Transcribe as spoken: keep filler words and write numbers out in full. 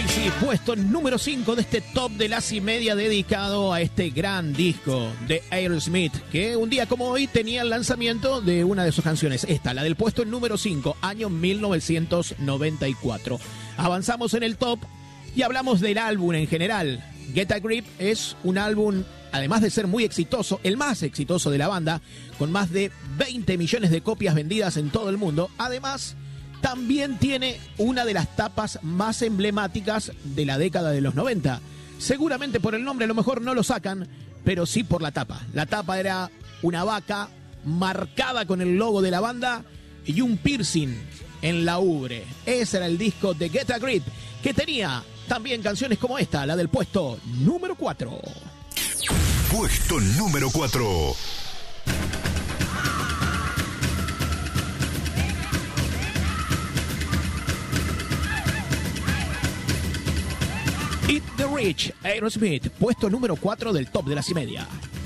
Crazy, puesto número cinco de este top de las y media dedicado a este gran disco de Aerosmith, que un día como hoy tenía el lanzamiento de una de sus canciones, esta, la del puesto número cinco, año mil novecientos noventa y cuatro. Avanzamos en el top y hablamos del álbum en general. Get a Grip es un álbum, además de ser muy exitoso, el más exitoso de la banda, con más de veinte millones de copias vendidas en todo el mundo. Además, también tiene una de las tapas más emblemáticas de la década de los noventa. Seguramente por el nombre a lo mejor no lo sacan, pero sí por la tapa. La tapa era una vaca marcada con el logo de la banda y un piercing en la ubre. Ese era el disco de Get a Grip, que tenía también canciones como esta, la del puesto número cuatro. Puesto número cuatro. Eat the Rich, Aerosmith, puesto número cuatro del top de las y media.